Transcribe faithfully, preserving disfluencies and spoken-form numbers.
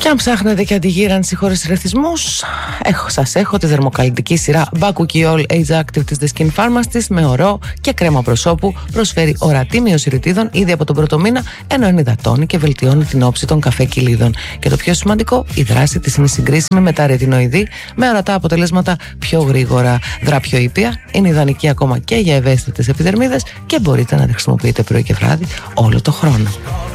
Και αν ψάχνετε και αντιγύρανση χωρίς ρεθισμούς, έχω, σας έχω τη δερμοκαλλιντική σειρά Bakuchiol Age Active της The Skin Pharmacist με ωρό και κρέμα προσώπου. Προσφέρει ορατή μείωση ρητίδων ήδη από τον πρώτο μήνα, ενώ ενυδατώνει και βελτιώνει την όψη των καφέ κοιλίδων. Και το πιο σημαντικό, η δράση της είναι συγκρίσιμη με τα ρετινοειδή, με ορατά αποτελέσματα πιο γρήγορα. Δρά πιο ήπια, είναι ιδανική ακόμα και για ευαίσθητες επιδερμίδες και μπορείτε να τη χρησιμοποιείτε πρωί και βράδυ όλο το χρόνο.